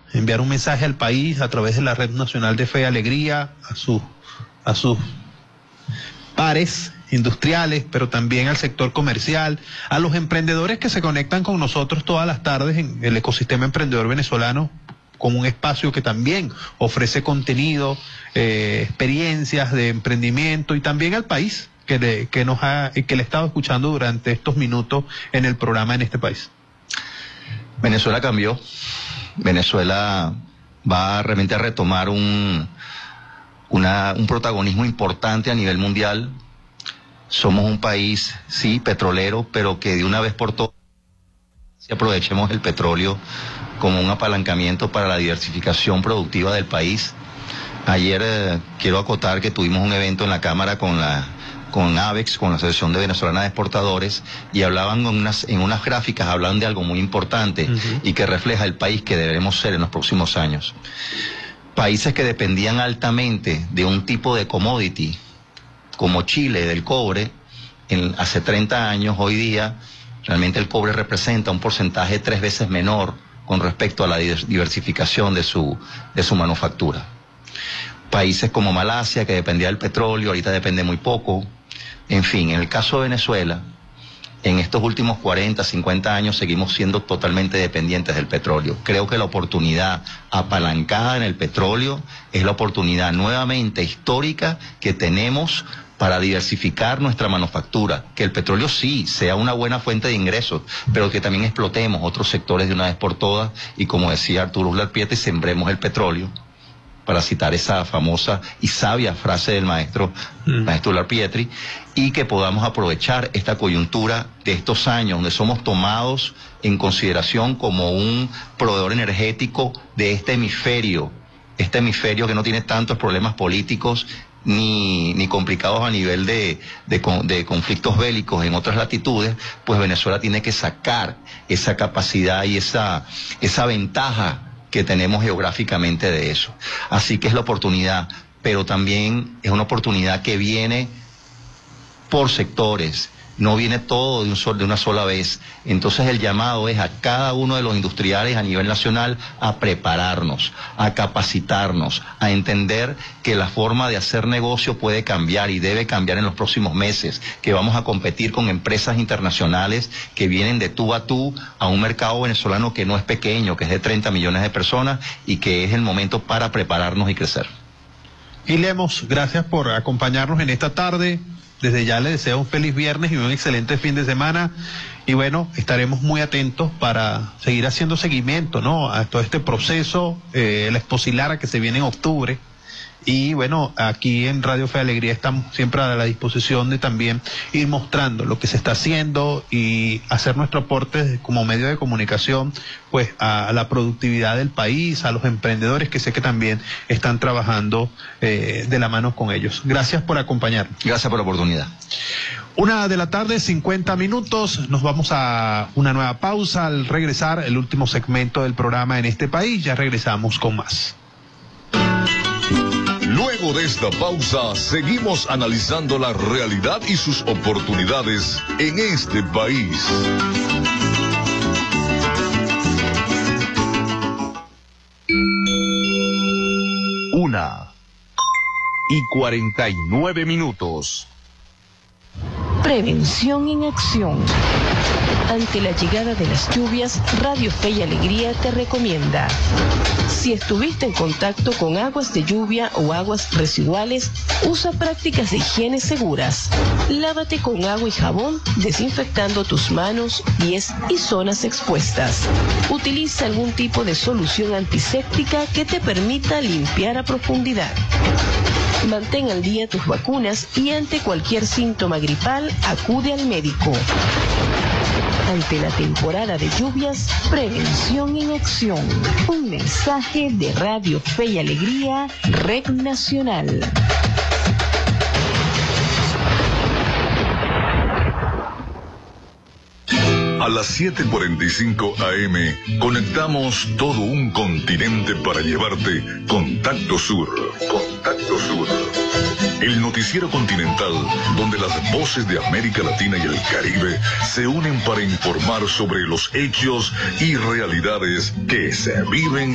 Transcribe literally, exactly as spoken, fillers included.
enviar un mensaje al país a través de la Red Nacional de Fe y Alegría, a sus, a sus pares industriales, pero también al sector comercial, a los emprendedores que se conectan con nosotros todas las tardes en el ecosistema emprendedor venezolano, como un espacio que también ofrece contenido, eh, experiencias de emprendimiento, y también al país que le, que nos ha, que le he estado escuchando durante estos minutos en el programa en este país. Venezuela cambió. Venezuela va realmente a retomar un, una, un protagonismo importante a nivel mundial. Somos un país, sí, petrolero, pero que de una vez por todas si aprovechemos el petróleo como un apalancamiento para la diversificación productiva del país. Ayer eh, quiero acotar que tuvimos un evento en la Cámara con la con AVEX, con la Asociación de Venezolanas de Exportadores, y hablaban en unas, en unas gráficas, hablaban de algo muy importante uh-huh. y que refleja el país que deberemos ser en los próximos años. Países que dependían altamente de un tipo de commodity, como Chile, del cobre, en, hace treinta años, hoy día, realmente el cobre representa un porcentaje tres veces menor con respecto a la diversificación de su, de su manufactura. Países como Malasia, que dependía del petróleo, ahorita depende muy poco. En fin, en el caso de Venezuela, en estos últimos cuarenta, cincuenta años seguimos siendo totalmente dependientes del petróleo. Creo que la oportunidad apalancada en el petróleo es la oportunidad nuevamente histórica que tenemos para diversificar nuestra manufactura, que el petróleo sí sea una buena fuente de ingresos, pero que también explotemos otros sectores de una vez por todas, y como decía Arturo Uslar Pietri, sembremos el petróleo, para citar esa famosa y sabia frase del maestro, mm. maestro Uslar Pietri, y que podamos aprovechar esta coyuntura de estos años, donde somos tomados en consideración como un proveedor energético de este hemisferio, este hemisferio que no tiene tantos problemas políticos, Ni, ni complicados a nivel de, de, de conflictos bélicos en otras latitudes. Pues Venezuela tiene que sacar esa capacidad y esa, esa ventaja que tenemos geográficamente de eso. Así que es la oportunidad, pero también es una oportunidad que viene por sectores, no viene todo de, un sol, de una sola vez. Entonces el llamado es a cada uno de los industriales a nivel nacional a prepararnos, a capacitarnos, a entender que la forma de hacer negocio puede cambiar y debe cambiar en los próximos meses, que vamos a competir con empresas internacionales que vienen de tú a tú a un mercado venezolano que no es pequeño, que es de treinta millones de personas, y que es el momento para prepararnos y crecer. Y Lemos, gracias por acompañarnos en esta tarde. Desde ya le deseo un feliz viernes y un excelente fin de semana, y bueno, estaremos muy atentos para seguir haciendo seguimiento, ¿no?, a todo este proceso, eh, la Exposilara que se viene en octubre. Y bueno, aquí en Radio Fe y Alegría estamos siempre a la disposición de también ir mostrando lo que se está haciendo y hacer nuestro aporte como medio de comunicación, pues a la productividad del país, a los emprendedores que sé que también están trabajando eh, de la mano con ellos. Gracias por acompañarnos. Gracias por la oportunidad. Una de la tarde, cincuenta minutos, nos vamos a una nueva pausa. Al regresar, el último segmento del programa en este país, ya regresamos con más. Luego de esta pausa, seguimos analizando la realidad y sus oportunidades en este país. Una y cuarenta y nueve minutos. Prevención en acción. Ante la llegada de las lluvias, Radio Fe y Alegría te recomienda: si estuviste en contacto con aguas de lluvia o aguas residuales, usa prácticas de higiene seguras. Lávate con agua y jabón, desinfectando tus manos, pies y zonas expuestas. Utiliza algún tipo de solución antiséptica que te permita limpiar a profundidad. Mantén al día tus vacunas y ante cualquier síntoma gripal, acude al médico. Ante la temporada de lluvias, prevención en acción. Un mensaje de Radio Fe y Alegría, Red Nacional. A las siete cuarenta y cinco A M conectamos todo un continente para llevarte Contacto Sur. Contacto Sur. El noticiero continental donde las voces de América Latina y el Caribe se unen para informar sobre los hechos y realidades que se viven